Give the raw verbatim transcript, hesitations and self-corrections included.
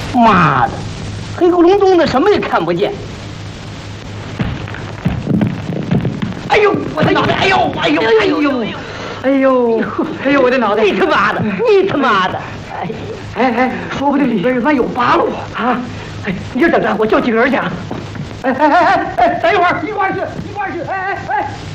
妈的，黑咕隆咚的，什么也看不见。哎呦，我的脑袋！哎呦，哎呦，哎呦， 哎呦，哎呦，我的脑袋！ 你他妈的，你他妈的！ 哎哎哎，说不定里边有咱有八路啊！哎，你就等着，我叫几个人去啊！哎哎哎哎哎，等一会儿，一块儿去，一块儿去！哎哎哎！